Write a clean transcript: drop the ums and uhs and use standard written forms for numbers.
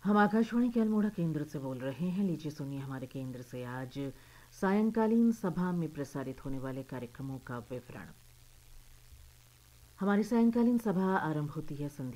हम आकाशवाणी के अल्मोड़ा केंद्र से बोल रहे हैं। लीजिए सुनिए हमारे केंद्र से आज सायंकालीन सभा में प्रसारित होने वाले कार्यक्रमों का विवरण। हमारी सायंकालीन सभा आरंभ होती है संध्या